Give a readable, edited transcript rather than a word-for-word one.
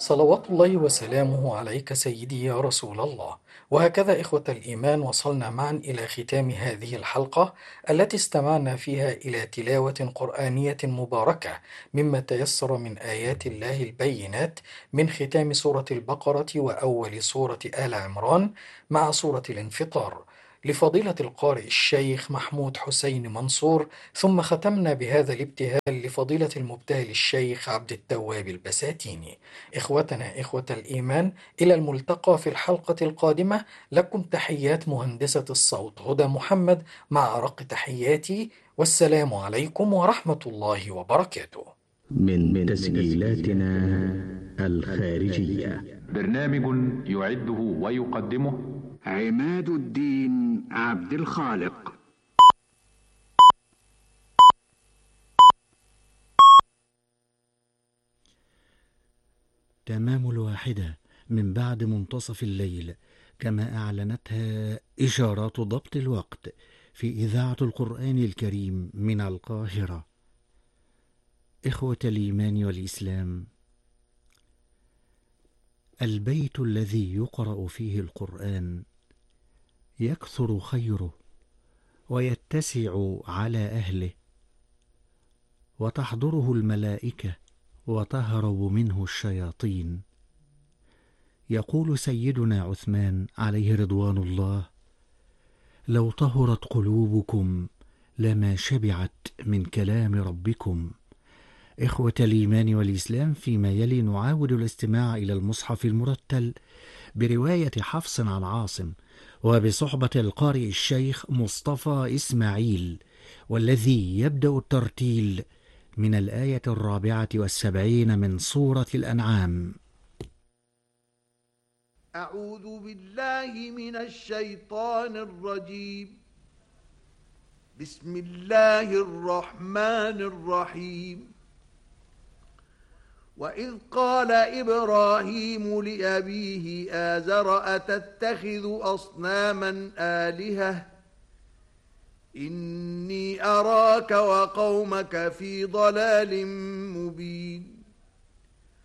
صلوات الله وسلامه عليك سيدي يا رسول الله. وهكذا إخوة الإيمان وصلنا معا إلى ختام هذه الحلقة التي استمعنا فيها إلى تلاوة قرآنية مباركة مما تيسر من آيات الله البينات من ختام سورة البقرة وأول سورة آل عمران مع سورة الانفطار لفضيلة القارئ الشيخ محمود حسين منصور، ثم ختمنا بهذا الابتهال لفضيلة المبتهل الشيخ عبد التواب البساتيني. إخوتنا إخوة الإيمان، إلى الملتقى في الحلقة القادمة. لكم تحيات مهندسة الصوت هدى محمد مع أرق تحياتي، والسلام عليكم ورحمة الله وبركاته. من تسجيلاتنا الخارجية. برنامج يعده ويقدمه عماد الدين عبد الخالق. تمام الواحدة من بعد منتصف الليل، كما أعلنتها إشارات ضبط الوقت في إذاعة القرآن الكريم من القاهرة. إخوة الإيمان والإسلام، البيت الذي يقرأ فيه القرآن يكثر خيره ويتسع على أهله، وتحضره الملائكة وتهرب منه الشياطين. يقول سيدنا عثمان عليه رضوان الله: لو طهرت قلوبكم لما شبعت من كلام ربكم. إخوة الإيمان والإسلام، فيما يلي نعاود الاستماع إلى المصحف المرتل برواية حفص عن عاصم وبصحبة القارئ الشيخ مصطفى إسماعيل، والذي يبدأ الترتيل من الآية 74 من سورة الأنعام. أعوذ بالله من الشيطان الرجيم. بسم الله الرحمن الرحيم. وإذ قال إبراهيم لأبيه آزر أتتخذ أصناما آلهة إني أراك وقومك في ضلال مبين.